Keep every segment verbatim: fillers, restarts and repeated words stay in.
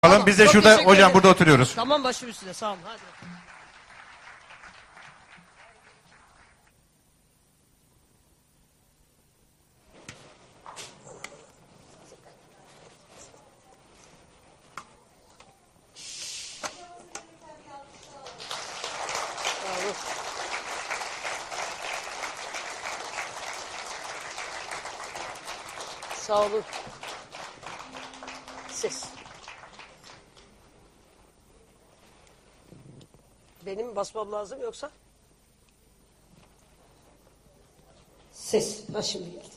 Tamam, biz de çok şurada teşekkür hocam ederim. burada oturuyoruz. Tamam, başım üstüne, sağ olun. Hadi bakalım. Sağ olun. Sağ olun. Ses. Benim mi basmam lazım yoksa? Ses. Ha, şimdi geldi.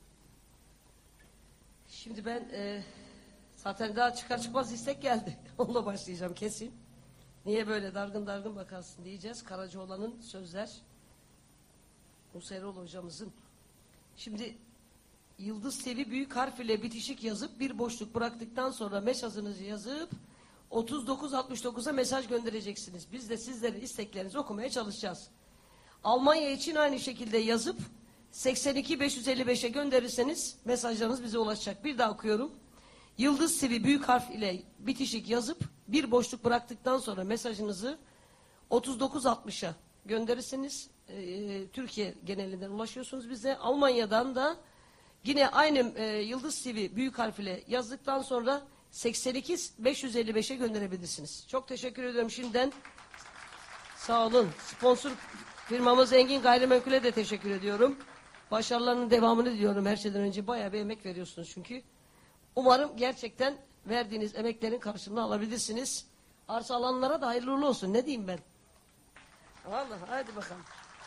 Şimdi ben e, zaten daha çıkar çıkmaz istek geldi. Onunla başlayacağım kesin. Niye böyle dargın dargın bakarsın diyeceğiz. Karacaoğlan'ın sözler. Musa Erol hocamızın. Şimdi Yıldız Sevi büyük harf ile bitişik yazıp bir boşluk bıraktıktan sonra mesajınızı yazıp otuz dokuz altmış dokuza mesaj göndereceksiniz. Biz de sizlerin isteklerinizi okumaya çalışacağız. Almanya için aynı şekilde yazıp seksen iki beş yüz elli beşe gönderirseniz mesajlarınız bize ulaşacak. Bir daha okuyorum. Yıldız Sevi büyük harf ile bitişik yazıp bir boşluk bıraktıktan sonra mesajınızı otuz dokuz altmışa gönderirseniz e, Türkiye genelinden ulaşıyorsunuz bize. Almanya'dan da yine aynı e, Yıldız T V büyük harf ile yazdıktan sonra seksen iki beş yüz elli beşe gönderebilirsiniz. Çok teşekkür ediyorum şimdiden. Sağ olun. Sponsor firmamız Engin Gayrimenkul'e de teşekkür ediyorum. Başarılarının devamını diliyorum. Her şeyden önce bayağı bir emek veriyorsunuz çünkü. Umarım gerçekten verdiğiniz emeklerin karşılığını alabilirsiniz. Arsa alanlara da hayırlı uğurlu olsun. Ne diyeyim ben? Vallahi hadi bakalım.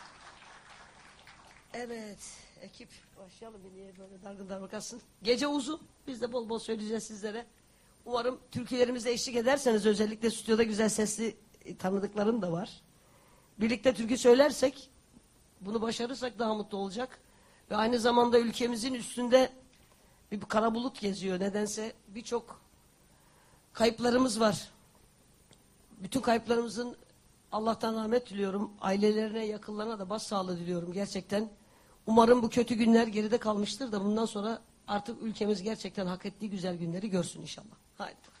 Evet. Ekip başlayalım. Niye böyle dargın dargın bakarsın. Gece uzun. Biz de bol bol söyleyeceğiz sizlere. Umarım türkülerimize eşlik ederseniz, özellikle stüdyoda güzel sesli tanıdıklarım da var. Birlikte türkü söylersek, bunu başarırsak daha mutlu olacak. Ve aynı zamanda ülkemizin üstünde bir kara bulut geziyor. Nedense birçok kayıplarımız var. Bütün kayıplarımızın Allah'tan rahmet diliyorum. Ailelerine, yakınlarına da başsağlığı diliyorum gerçekten. Umarım bu kötü günler geride kalmıştır da bundan sonra artık ülkemiz gerçekten hak ettiği güzel günleri görsün inşallah. Haydi.